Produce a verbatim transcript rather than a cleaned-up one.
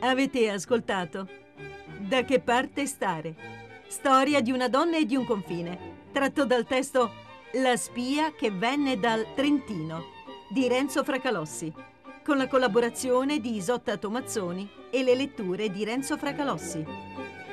Avete ascoltato Da che parte stare? Storia di una donna e di un confine, tratto dal testo La spia che venne dal Trentino di Renzo Fracalossi, con la collaborazione di Isotta Tomazzoni e le letture di Renzo Fracalossi.